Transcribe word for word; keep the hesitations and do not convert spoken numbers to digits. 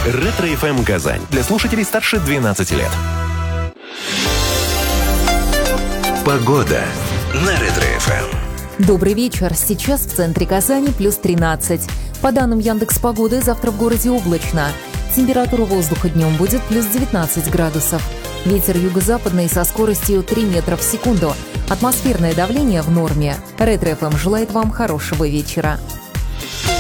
Ретро-эф эм Казань. Для слушателей старше двенадцати лет. Погода на Ретро-эф эм. Добрый вечер. Сейчас в центре Казани плюс тринадцать. По данным Яндекс.Погоды, завтра в городе облачно. Температура воздуха днем будет плюс девятнадцать градусов. Ветер юго-западный со скоростью три метра в секунду. Атмосферное давление в норме. Ретро-эф эм желает вам хорошего вечера.